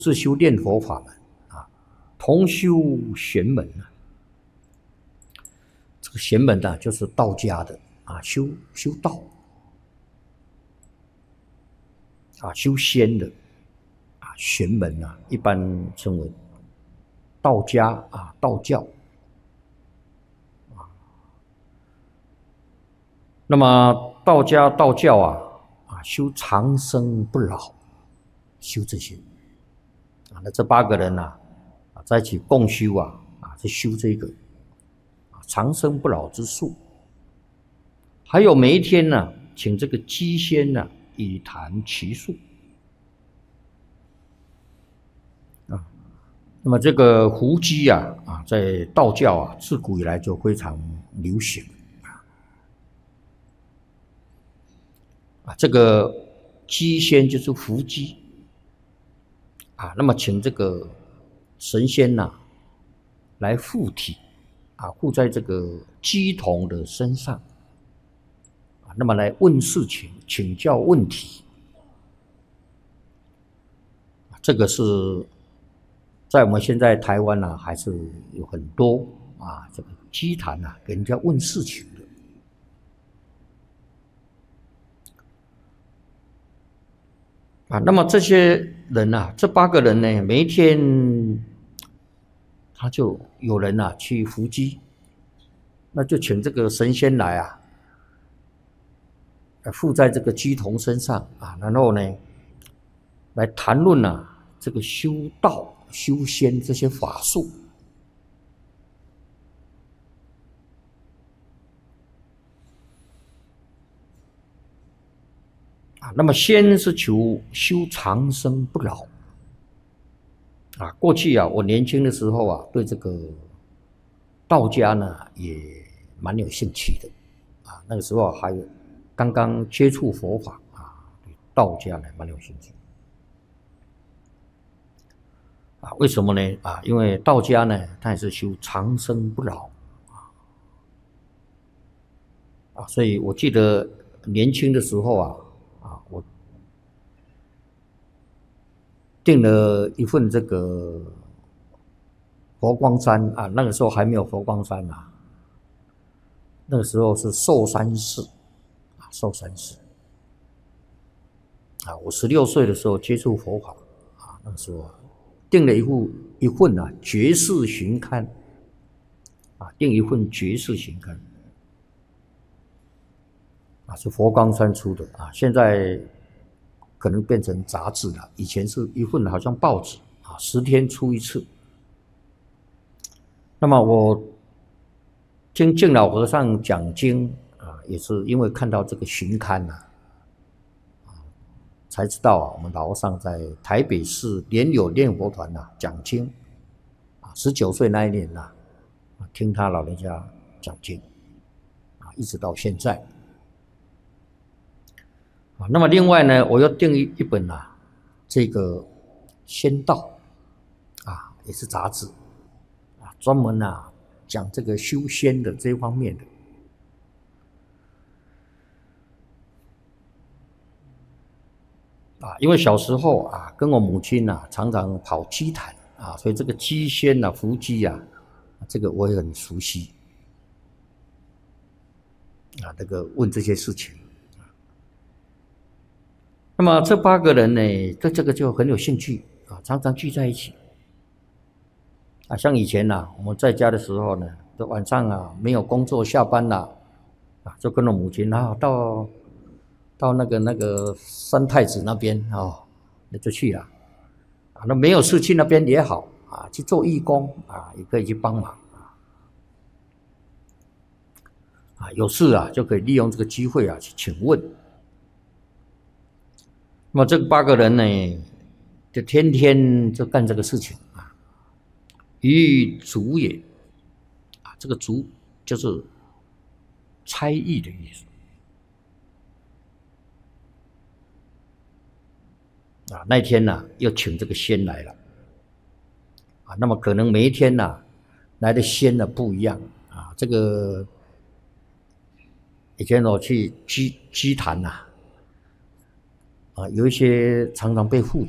是修炼佛法门啊，同修玄门啊。这个玄门呢，就是道家的啊，修道啊，修仙的啊，玄门啊，一般称为道家啊，道教啊。那么道家道教啊，修长生不老，修这些啊。那这8个人啊，在一起共修在修这个长生不老之术。还有每一天呢，请这个鸡仙呢，以谈其术啊。那么这个伏击在道教自古以来就非常流行啊。这个鸡仙就是伏击啊。那么请这个神仙来附体附在这个鸡童的身上那么来问事情，请教问题。这个是在我们现在台湾还是有很多这个鸡坛给人家问事情的那么这些人这8个人呢，每一天他就有人去伏击，那就请这个神仙来附在这个鸡童身上然后呢，来谈论这个修道修仙这些法术那么仙是求修长生不老过去我年轻的时候对这个道家呢也蛮有兴趣的那个时候还有刚刚接触佛法对道家呢蛮有兴趣为什么呢因为道家呢它也是修长生不老所以我记得年轻的时候我订了一份这个佛光山那个时候还没有佛光山那个时候是寿山寺寿山寺我16岁的时候接触佛法那个时候订了一份绝世寻刊订一份绝世寻刊是佛光山出的现在可能变成杂志了，以前是一份好像报纸10天出一次。那么我听净老和尚讲经也是因为看到这个巡刊才知道我们老和尚在台北市莲友念佛团讲经19岁那一年听他老人家讲经一直到现在那么另外呢，我又订一本这个仙道也是杂志专门讲这个修仙的这方面的因为小时候跟我母亲常常跑鸡坛所以这个鸡仙伏击这个我也很熟悉这个问这些事情。那么这8个人呢，对这个就很有兴趣常常聚在一起像以前我们在家的时候呢，就晚上没有工作下班就跟着母亲到那个三太子那边那就去了那没有事去那边也好去做义工也可以去帮忙有事就可以利用这个机会去请问。那么这8个人呢，就天天就干这个事情于足也这个足就是差役的意思那一天又请这个仙来了那么可能每一天来的仙不一样这个以前我去鸡坛有一些常常被附